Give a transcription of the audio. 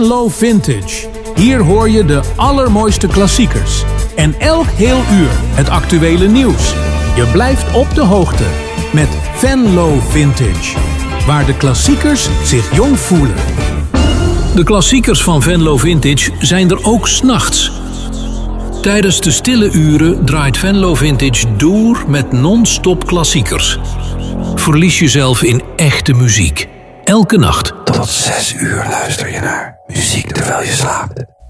Venlo Vintage. Hier hoor je de allermooiste klassiekers. En elk heel uur het actuele nieuws. Je blijft op de hoogte met Venlo Vintage. Waar de klassiekers zich jong voelen. De klassiekers van Venlo Vintage zijn er ook 's nachts. Tijdens de stille uren draait Venlo Vintage door met non-stop klassiekers. Verlies jezelf in echte muziek. Elke nacht. Tot 6 uur luister je naar muziek terwijl je slaapt.